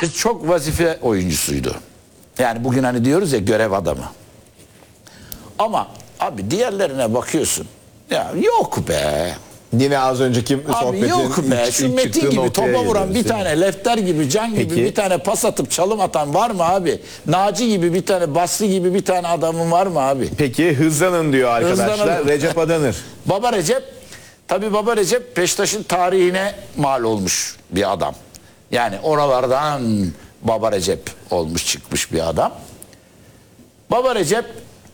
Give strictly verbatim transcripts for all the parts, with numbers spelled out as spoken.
çok vazife oyuncusuydu. Yani bugün hani diyoruz ya görev adamı. Ama abi diğerlerine bakıyorsun. Ya yok be. Yine az önceki Abi sohbetin yok be. ilk- Şu ilk Metin çıktığı gibi noktaya topa vuran bir geliyoruz yani. tane, Lefter gibi, Can gibi Peki. bir tane pas atıp çalım atan var mı abi? Naci gibi bir tane, Basri gibi bir tane adamın var mı abi? Peki hızlanın diyor arkadaşlar. Hızlanalım. Recep Adanır. Baba Recep, tabii Baba Recep Beşiktaş'ın tarihine mal olmuş bir adam. Yani oralardan Baba Recep olmuş çıkmış bir adam. Baba Recep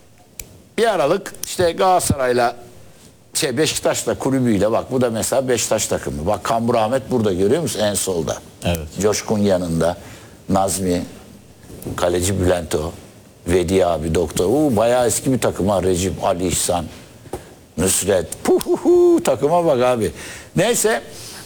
bir aralık işte Galatasaray'la şey Beşiktaş'la kulübüyle, bak bu da mesela Beşiktaş takımı. Bak Kambur Ahmet burada, görüyor musun en solda? Evet. Coşkun yanında. Nazmi, kaleci Bülento, Vedi abi, doktor. Uu, bayağı eski bir takım ha. Recep, Ali İhsan, Nusret. Puhuhu, takıma bak abi. Neyse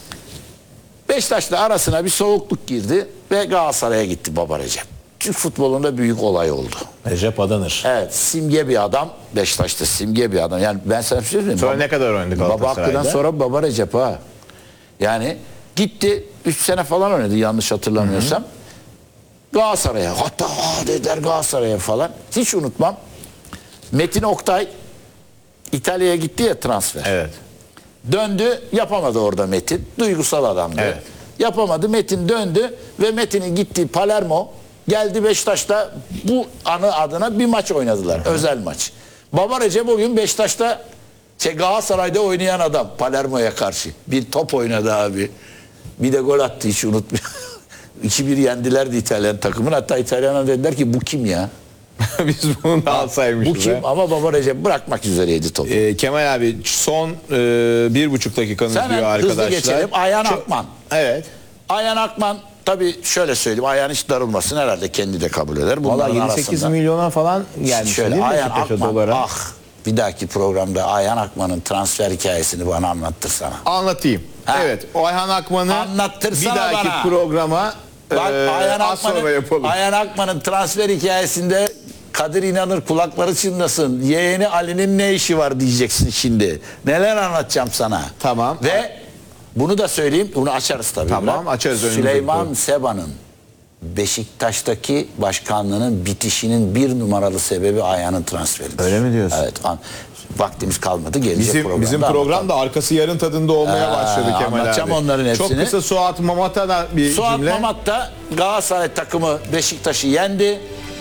Beşiktaş'la arasına bir soğukluk girdi ve Galatasaray'a gitti Baba Recep. Türk futbolunda büyük olay oldu. Recep Adanır. Evet, simge bir adam. Beşiktaş'ta simge bir adam. Yani ben sana bir şey söyleyeyim. Sonra Baba- ne kadar oynadı Baba Galatasaray'da? Hakkı'dan sonra Baba Recep ha. Yani gitti üç sene falan oynadı yanlış hatırlamıyorsam. Hı hı. Galatasaray'a, hatta aa dediler Galatasaray'a falan. Hiç unutmam. Metin Oktay İtalya'ya gitti ya transfer. Evet. Döndü, yapamadı orada Metin. Duygusal adamdı. Evet. Yapamadı, Metin döndü ve Metin'in gittiği Palermo geldi Beşiktaş'ta bu anı adına bir maç oynadılar. Hı hı. Özel maç. Baba Recep o gün Beşiktaş'ta şey Galatasaray'da oynayan adam Palermo'ya karşı. Bir top oynadı abi. Bir de gol attı, hiç unutmuyorum. iki bir yendilerdi İtalyan takımın. Hatta İtalyanlar dediler ki bu kim ya? Biz bunu da alsaymışız. Bu kim? ha. Ama Baba Recep bırakmak üzereydi topu. Ee, Kemal abi son e, bir buçuk dakikanız Hemen diyor hızlı arkadaşlar. geçelim. Ayhan Çok- Akman. Evet. Ayhan Akman tabii şöyle söyleyeyim. Ayhan hiç darılmasın, herhalde kendi de kabul eder. Valla Bunların yedi sekiz arasında milyona falan gelmiş şöyle değil mi Ayhan Beşiktaş'a Akman, dolara? ah bir dahaki programda Ayhan Akman'ın transfer hikayesini bana anlattırsana. Anlatayım. Ha. Evet. O Ayhan Akman'ı Anlattırsana bir dahaki bana. programa Bak e, Ayhan az sonra Akman'ın yapalım. Ayhan Akman'ın transfer hikayesinde Kadir İnanır kulakları çınlasın. Yeğeni Ali'nin ne işi var diyeceksin şimdi. Neler anlatacağım sana. Tamam. Ve bunu da söyleyeyim. Bunu açarız tabii. Tamam, biraz. açarız önümüzdeki Süleyman program. Seba'nın Beşiktaş'taki başkanlığının bitişinin bir numaralı sebebi Ayhan'ın transferidir. Öyle mi diyorsun? Evet. an- Vaktimiz kalmadı. Gelecek Bizim programda bizim program da arkası yarın tadında olmaya Aa, başladı Kemal anlatacağım abi. onların hepsini. Çok kısa Suat Mamat'a da bir Suat cümle. Mamat da Galatasaray takımı Beşiktaş'ı yendi.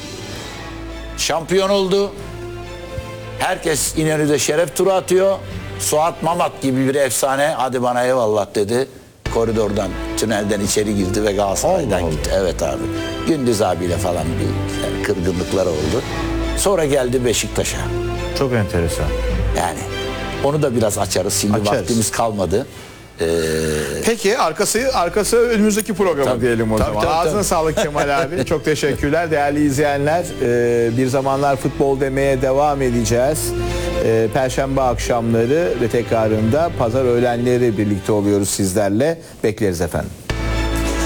Şampiyon oldu. Herkes İnönü'de şeref turu atıyor. Suat Mamat gibi bir efsane hadi bana eyvallah dedi. Koridordan, tünelden içeri girdi ve Galatasaray'dan Allah gitti. Evet abi. Gündüz abiyle falan bir yani kırgınlıklar oldu. Sonra geldi Beşiktaş'a. Çok enteresan. Yani onu da biraz açarız. Şimdi Açarız. vaktimiz kalmadı. Ee, Peki arkası arkası önümüzdeki programa Tabii. diyelim o Tabii, zaman. tabii, Ağzına tabii. sağlık Kemal abi. Çok teşekkürler değerli izleyenler. Ee, bir zamanlar futbol demeye devam edeceğiz. Ee, Perşembe akşamları ve tekrarında pazar öğlenleri birlikte oluyoruz sizlerle. Bekleriz efendim.